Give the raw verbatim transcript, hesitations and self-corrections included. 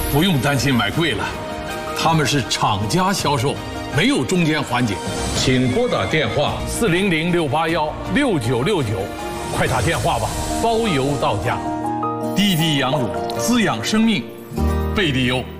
不用担心买贵了，他们是厂家销售，没有中间环节。请拨打电话四零零六八幺六九六九，快打电话吧，包邮到家。滴滴羊乳滋养生命，贝利优。